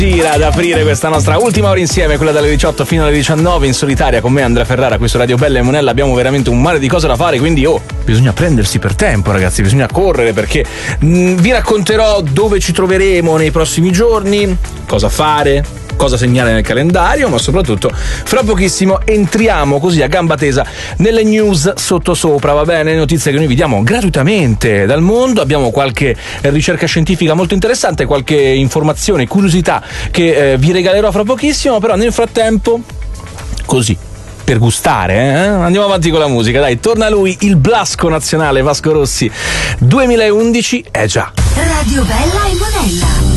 Ad aprire questa nostra ultima ora insieme, quella dalle 18 fino alle 19 in solitaria con me Andrea Ferrara qui su Radio Bella e Monella. Abbiamo veramente un mare di cose da fare, quindi bisogna prendersi per tempo, ragazzi, bisogna correre, perché vi racconterò dove ci troveremo nei prossimi giorni, cosa fare, cosa segnare nel calendario, ma soprattutto fra pochissimo entriamo così a gamba tesa nelle news sottosopra, va bene? Notizie che noi vi diamo gratuitamente dal mondo. Abbiamo qualche ricerca scientifica molto interessante, qualche informazione, curiosità che vi regalerò fra pochissimo, però nel frattempo, così, per gustare, andiamo avanti con la musica, dai, torna lui, il Blasco nazionale Vasco Rossi 2011, già. Radio Bella e Monella.